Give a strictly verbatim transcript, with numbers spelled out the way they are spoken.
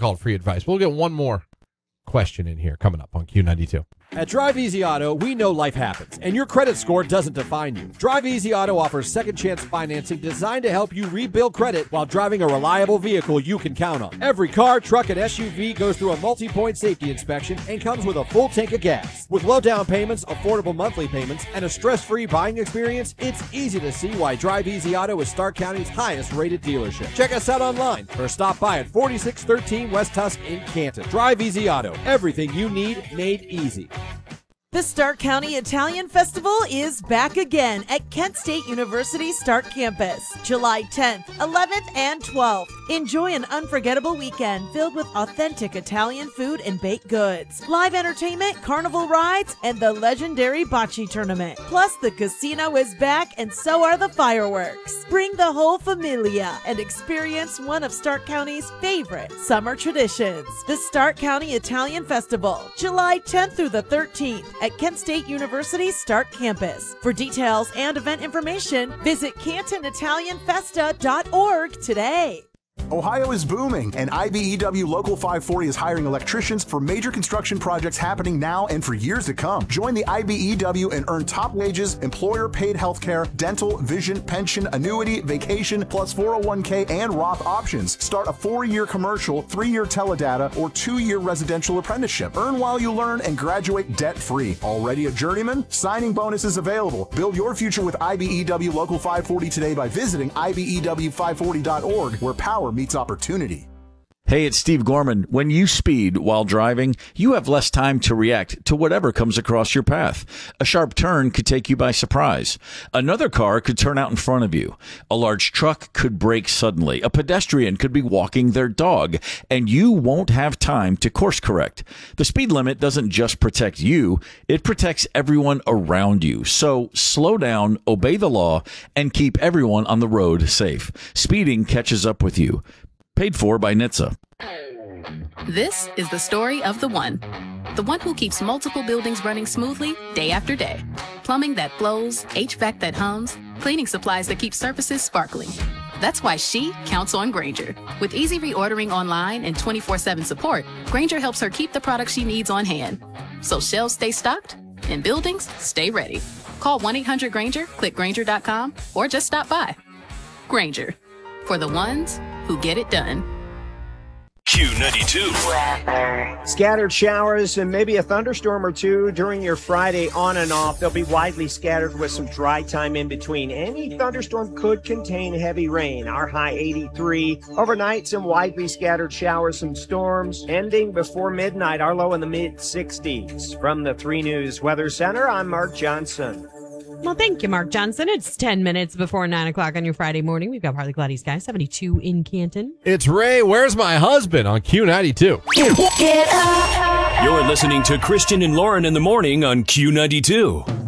call it free advice. We'll get one more question in here coming up on Q ninety-two. At Drive Easy Auto, we know life happens, and your credit score doesn't define you. Drive Easy Auto offers second chance financing designed to help you rebuild credit while driving a reliable vehicle you can count on. Every car, truck, and S U V goes through a multi-point safety inspection and comes with a full tank of gas. With low down payments, affordable monthly payments, and a stress-free buying experience, it's easy to see why Drive Easy Auto is Stark County's highest-rated dealership. Check us out online or stop by at forty-six thirteen West Tusk in Canton. Drive Easy Auto. Everything you need made easy. The Stark County Italian Festival is back again at Kent State University Stark Campus, July tenth, eleventh, and twelfth. Enjoy an unforgettable weekend filled with authentic Italian food and baked goods, live entertainment, carnival rides, and the legendary bocce tournament. Plus, the casino is back and so are the fireworks. Bring the whole familia and experience one of Stark County's favorite summer traditions. The Stark County Italian Festival, July tenth through the thirteenth. At Kent State University Stark Campus. For details and event information, visit canton italian festa dot org today. Ohio is booming, and I B E W Local five forty is hiring electricians for major construction projects happening now and for years to come. Join the I B E W and earn top wages, employer-paid health care, dental, vision, pension, annuity, vacation, plus four oh one k and Roth options. Start a four-year commercial, three-year teledata, or two-year residential apprenticeship. Earn while you learn and graduate debt-free. Already a journeyman? Signing bonuses available. Build your future with I B E W Local five forty today by visiting I B E W five forty dot org, where power meets opportunity. Hey, it's Steve Gorman. When you speed while driving, you have less time to react to whatever comes across your path. A sharp turn could take you by surprise. Another car could turn out in front of you. A large truck could brake suddenly. A pedestrian could be walking their dog, and you won't have time to course correct. The speed limit doesn't just protect you, it protects everyone around you. So slow down, obey the law, and keep everyone on the road safe. Speeding catches up with you. Paid for by N H T S A. This is the story of the one. The one who keeps multiple buildings running smoothly day after day. Plumbing that flows, H V A C that hums, cleaning supplies that keep surfaces sparkling. That's why she counts on Grainger. With easy reordering online and twenty-four seven support, Grainger helps her keep the products she needs on hand. So shelves stay stocked and buildings stay ready. Call one eight hundred Grainger, click Grainger dot com, or just stop by. Grainger, for the ones who get it done. Q ninety-two. Scattered showers and maybe a thunderstorm or two during your Friday on and off. They'll be widely scattered with some dry time in between. Any thunderstorm could contain heavy rain. Our high eighty-three. Overnight, some widely scattered showers and storms. Ending before midnight, our low in the mid sixties. From the three News Weather Center, I'm Mark Johnson. Well, thank you, Mark Johnson. It's ten minutes before nine o'clock on your Friday morning. We've got partly cloudy skies, seventy-two in Canton. It's Ray, Where's My Husband on Q ninety-two. You're listening to Christian and Lauren in the morning on Q ninety-two.